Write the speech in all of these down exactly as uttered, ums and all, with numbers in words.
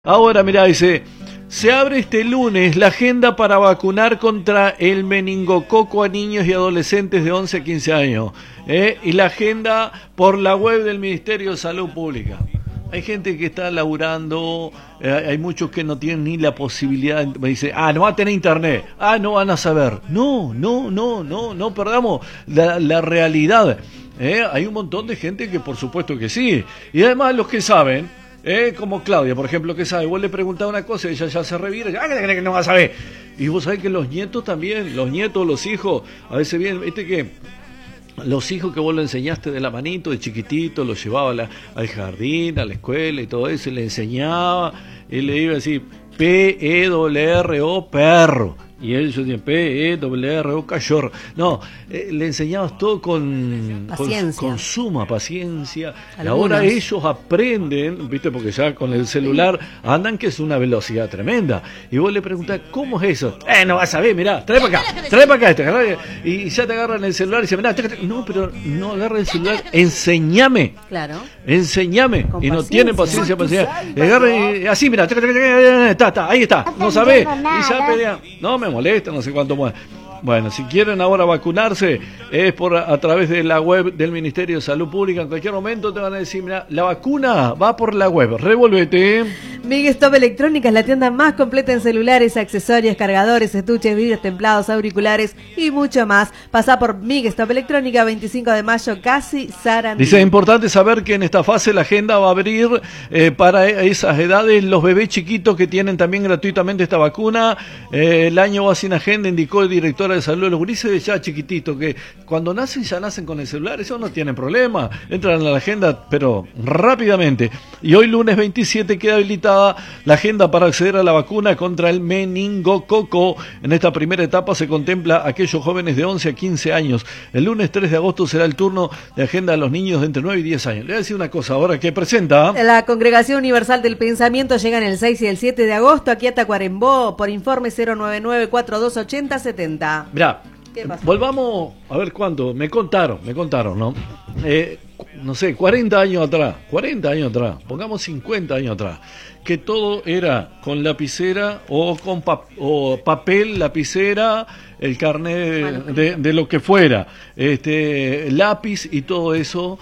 Ahora, mirá, dice, se abre este lunes la agenda para vacunar contra el meningococo a niños y adolescentes de once a quince años. ¿eh? Y la agenda por la web del Ministerio de Salud Pública. Hay gente que está laburando, eh, hay muchos que no tienen ni la posibilidad, me dice, ah, no va a tener internet, ah, no van a saber. No, no, no, no, no perdamos la, la realidad. ¿eh? Hay un montón de gente que por supuesto que sí. Y además los que saben, Eh, como Claudia, por ejemplo, que sabe, vos le preguntás una cosa y ella ya se revira, ah, que, que no va a saber. Y vos sabés que los nietos también, los nietos, los hijos, a veces vienen, viste que los hijos que vos le enseñaste de la manito, de chiquitito, los llevaba a la, al jardín, a la escuela y todo eso, y le enseñaba, y le iba a decir P E R R O, perro. Y ellos decían P E R R O, cachorro. No, eh, le enseñabas todo con, con, con suma paciencia. Algunos. Y ahora ellos aprenden, viste, porque ya con el celular andan, que es una velocidad tremenda. Y vos le preguntás, ¿cómo es eso? Eh, no vas a ver, mirá, trae para acá, trae para acá. Te agarra, y ya te agarran el celular y dicen, mirá, no, pero no agarra el celular, enseñame. Claro. Enseñame. Con y no paciencia. Tienen paciencia para enseñar. Y agarran y así, mirá, está, está, ahí está, no sabés. Y ya pelean. No me molesta, no sé cuánto más. Bueno, si quieren ahora vacunarse, es por a, a través de la web del Ministerio de Salud Pública. En cualquier momento te van a decir, mira, la vacuna va por la web, revolvete. Migstop Electrónica es la tienda más completa en celulares, accesorios, cargadores, estuches, vidrios templados, auriculares y mucho más. Pasá por Migstop Electrónica, veinticinco de mayo, casi Sarandí. Dice, es importante saber que en esta fase la agenda va a abrir eh, para esas edades los bebés chiquitos que tienen también gratuitamente esta vacuna. Eh, el año va sin agenda, indicó el director de salud. Los gurises ya chiquititos que cuando nacen ya nacen con el celular, eso no tienen problema, entran a la agenda pero rápidamente. Y hoy lunes veintisiete queda habilitada la agenda para acceder a la vacuna contra el meningococo. En esta primera etapa se contempla a aquellos jóvenes de once a quince años. El lunes tres de agosto será el turno de agenda a los niños de entre nueve y diez años. Le voy a decir una cosa ahora que presenta la Congregación Universal del Pensamiento. Llegan el seis y el siete de agosto aquí a Tacuarembó. Por informe cero nueve nueve, cuatro dos ocho cero, setenta. Mirá, volvamos a ver cuánto, me contaron, me contaron, ¿no? Eh, no sé, cuarenta años atrás, cuarenta años atrás, pongamos cincuenta años atrás, que todo era con lapicera o con pap o papel, lapicera, el carnet de, de, de lo que fuera, este lápiz y todo eso.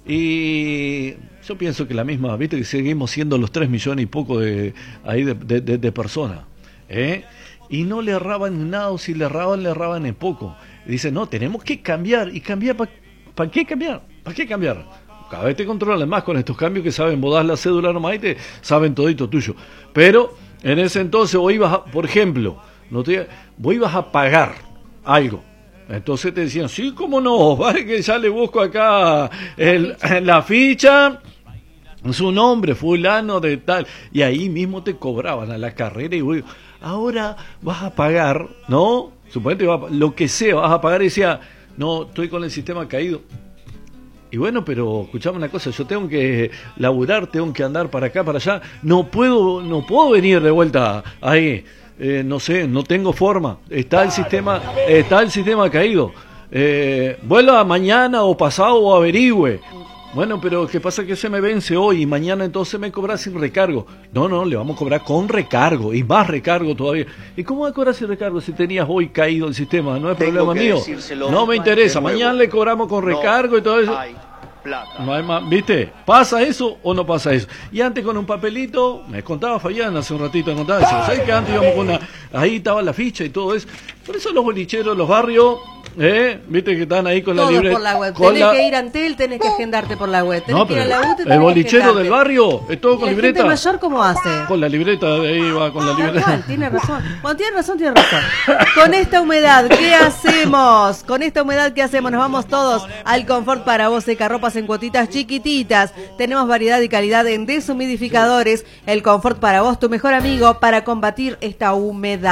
Y yo pienso que la misma, viste que seguimos siendo los tres millones y poco de ahí de, de, de, de personas, ¿eh? Y no le erraban nada, o si le erraban, le erraban en poco. Y dice, no, tenemos que cambiar. ¿Y cambiar para pa qué cambiar? ¿Para qué cambiar? Cada vez te controlan más con estos cambios que saben, vos das la cédula nomás y te saben todito tuyo. Pero en ese entonces vos ibas, a, por ejemplo, no te, vos ibas a pagar algo. Entonces te decían, sí, cómo no, vale que ya le busco acá el, la ficha, su nombre, fulano de tal, y ahí mismo te cobraban a la carrera y voy, ahora vas a pagar, ¿no? Suponete lo que sea, vas a pagar y decía, no, estoy con el sistema caído. Y bueno, pero escuchame una cosa, yo tengo que laburar, tengo que andar para acá, para allá, no puedo, no puedo venir de vuelta ahí, eh, no sé, no tengo forma, está el sistema, está el sistema caído, eh, vuelva mañana o pasado o averigüe. Bueno, pero ¿qué pasa? Que se me vence hoy y mañana entonces me cobras sin recargo. No, no, le vamos a cobrar con recargo y más recargo todavía. ¿Y cómo va a cobrar sin recargo si tenías hoy caído el sistema? No es problema mío. No me interesa. Mañana le cobramos con recargo y todo eso. Plata. No hay más, ¿viste? ¿Pasa eso o no pasa eso? Y antes con un papelito, me contaba Fabián hace un ratito, me contaba, ¿sabes que antes íbamos con una, ahí estaba la ficha y todo eso? Por eso los bolicheros, los barrios, ¿eh? ¿Viste que están ahí con todo la libreta? Por la web. Tenés la... que ir a Antel, tenés que agendarte por la web. Tenés no, que ir a la U T E, el bolichero del barrio, es todo con ¿Y libreta. ¿La gente mayor cómo hace? Con la libreta, de ahí va con la libreta. Cual, tiene razón. Bueno, tiene razón, tiene razón. Con esta humedad, ¿qué hacemos? Con esta humedad, ¿qué hacemos? Nos vamos todos al Confort para vos, secarropas en cuotitas chiquititas. Tenemos variedad y calidad en deshumidificadores. El Confort para vos, tu mejor amigo para combatir esta humedad.